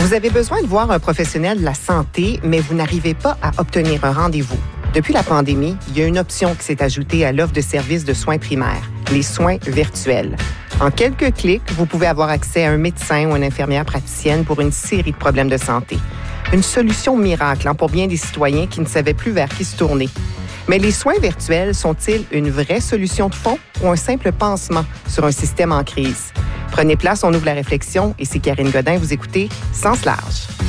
Vous avez besoin de voir un professionnel de la santé, mais vous n'arrivez pas à obtenir un rendez-vous. Depuis la pandémie, il y a une option qui s'est ajoutée à l'offre de services de soins primaires, les soins virtuels. En quelques clics, vous pouvez avoir accès à un médecin ou une infirmière praticienne pour une série de problèmes de santé. Une solution miracle pour bien des citoyens qui ne savaient plus vers qui se tourner. Mais les soins virtuels sont-ils une vraie solution de fond ou un simple pansement sur un système en crise? Prenez place, on ouvre la réflexion et c'est Karine Godin, vous écoutez Sens large.